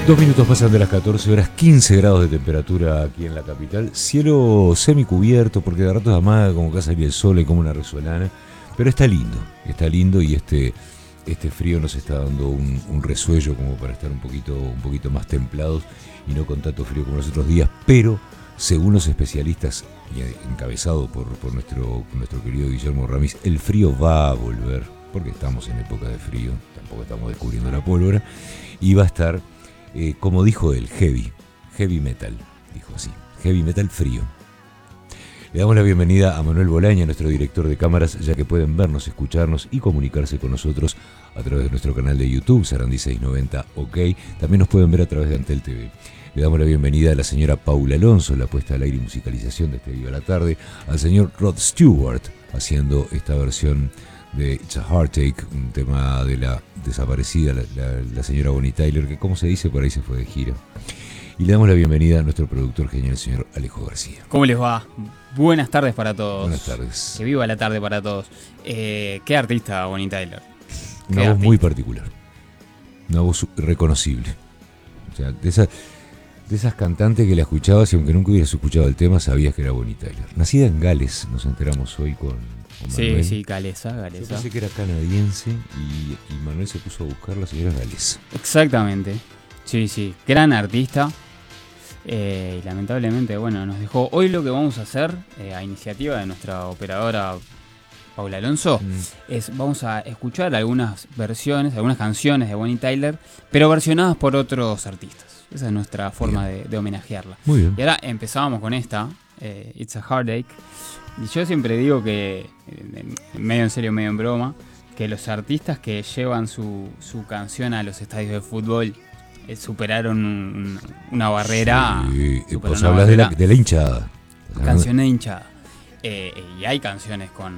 2 minutos pasan de las 14 horas, 15 grados de temperatura aquí en la capital. Cielo semicubierto, porque de rato amaga como que va a salir el sol y como una resolana. Pero está lindo y este frío nos está dando un resuello como para estar un poquito más templados y no con tanto frío como los otros días. Pero, según los especialistas, y encabezado por nuestro querido Guillermo Ramis, el frío va a volver, porque estamos en época de frío, tampoco estamos descubriendo la pólvora, y va a estar... como dijo él, heavy metal, dijo así, heavy metal frío. Le damos la bienvenida a Manuel Bolaña, nuestro director de cámaras, ya que pueden vernos, escucharnos y comunicarse con nosotros a través de nuestro canal de YouTube, Sarandí 690 OK. También nos pueden ver a través de Antel TV. Le damos la bienvenida a la señora Paula Alonso, la puesta al aire y musicalización de este Viva la Tarde, al señor Rod Stewart, haciendo esta versión de It's a Heartache, un tema de la desaparecida, la señora Bonnie Tyler, que como se dice por ahí se fue de gira. Y le damos la bienvenida a nuestro productor genial, el señor Alejo García. ¿Cómo les va? Buenas tardes para todos. Buenas tardes. Que viva la tarde para todos. ¿Qué artista, Bonnie Tyler? Una voz muy particular. Una voz reconocible. O sea, de esas cantantes que la escuchabas y aunque nunca hubieras escuchado el tema, sabías que era Bonnie Tyler. Nacida en Gales, nos enteramos hoy con Manuel. Sí, galesa. Yo pensé que era canadiense y Manuel se puso a buscar la señora galesa. Exactamente. Sí. Gran artista. Y lamentablemente, bueno, nos dejó. Hoy lo que vamos a hacer, a iniciativa de nuestra operadora Paula Alonso, es vamos a escuchar algunas canciones de Bonnie Tyler, pero versionadas por otros artistas. Esa es nuestra forma de homenajearla. Muy bien. Y ahora empezábamos con esta, It's a Heartache. Y yo siempre digo que, medio en serio, medio en broma, que los artistas que llevan su canción a los estadios de fútbol superaron una barrera. Sí, pues hablas de la hinchada. Canción de hinchada. Y hay canciones con